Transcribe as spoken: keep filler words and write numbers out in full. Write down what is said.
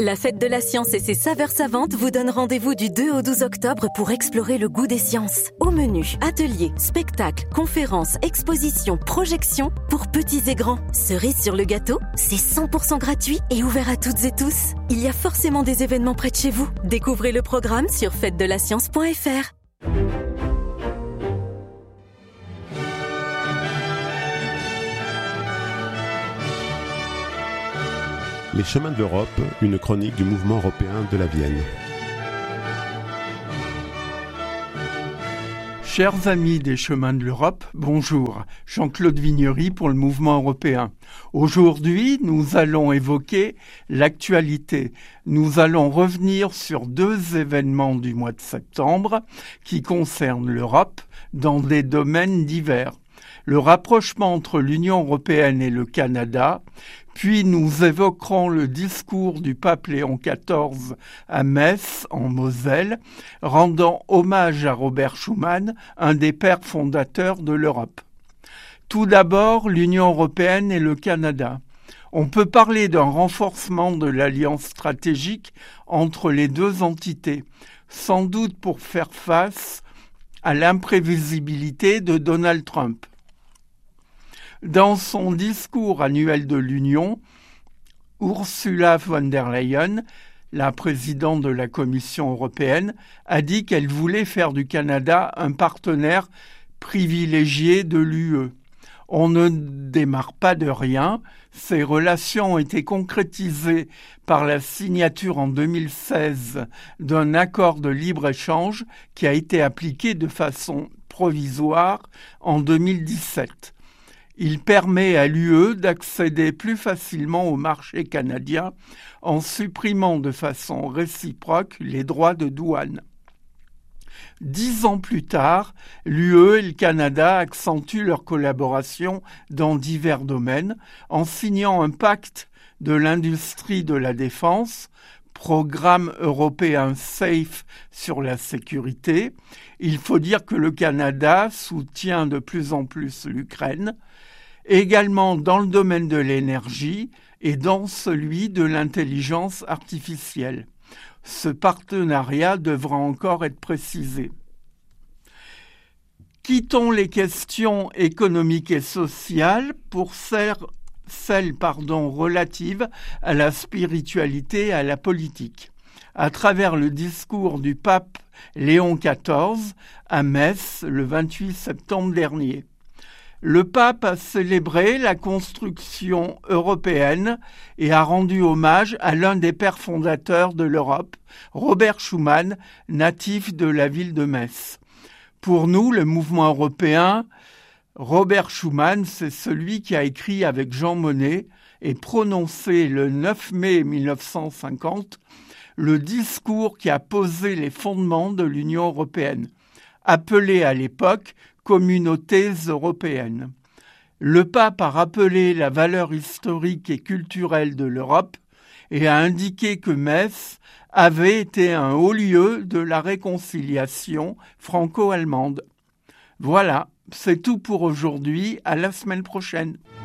La Fête de la Science et ses saveurs savantes vous donnent rendez-vous du deux au douze octobre pour explorer le goût des sciences. Au menu, ateliers, spectacles, conférences, expositions, projections pour petits et grands. Cerise sur le gâteau, c'est cent pour cent gratuit et ouvert à toutes et tous. Il y a forcément des événements près de chez vous. Découvrez le programme sur fête de la science point f r. Les chemins de l'Europe, une chronique du mouvement européen de la Vienne. Chers amis des chemins de l'Europe, bonjour. Jean-Claude Vignery pour le mouvement européen. Aujourd'hui, nous allons évoquer l'actualité. Nous allons revenir sur deux événements du mois de septembre qui concernent l'Europe dans des domaines divers. Le rapprochement entre l'Union européenne et le Canada, puis nous évoquerons le discours du pape Léon quatorze à Metz, en Moselle, rendant hommage à Robert Schuman, un des pères fondateurs de l'Europe. Tout d'abord, l'Union européenne et le Canada. On peut parler d'un renforcement de l'alliance stratégique entre les deux entités, sans doute pour faire face à l'imprévisibilité de Donald Trump. Dans son discours annuel de l'Union, Ursula von der Leyen, la présidente de la Commission européenne, a dit qu'elle voulait faire du Canada un partenaire privilégié de l'U E. On ne démarre pas de rien. Ces relations ont été concrétisées par la signature en deux mille seize d'un accord de libre-échange qui a été appliqué de façon provisoire en deux mille dix-sept. Il permet à l'U E d'accéder plus facilement au marché canadien en supprimant de façon réciproque les droits de douane. Dix ans plus tard, l'U E et le Canada accentuent leur collaboration dans divers domaines en signant un pacte de l'industrie de la défense, programme européen SAFE sur la sécurité. Il faut dire que le Canada soutient de plus en plus l'Ukraine, également dans le domaine de l'énergie et dans celui de l'intelligence artificielle. Ce partenariat devra encore être précisé. Quittons les questions économiques et sociales pour celles, celles pardon, relatives à la spiritualité et à la politique. À travers le discours du pape Léon quatorze à Metz le vingt-huit septembre dernier. Le pape a célébré la construction européenne et a rendu hommage à l'un des pères fondateurs de l'Europe, Robert Schuman, natif de la ville de Metz. Pour nous, le mouvement européen, Robert Schuman, c'est celui qui a écrit avec Jean Monnet et prononcé le neuf mai mille neuf cent cinquante le discours qui a posé les fondements de l'Union européenne, appelée à l'époque communautés européennes. Le pape a rappelé la valeur historique et culturelle de l'Europe et a indiqué que Metz avait été un haut lieu de la réconciliation franco-allemande. Voilà, c'est tout pour aujourd'hui. À la semaine prochaine.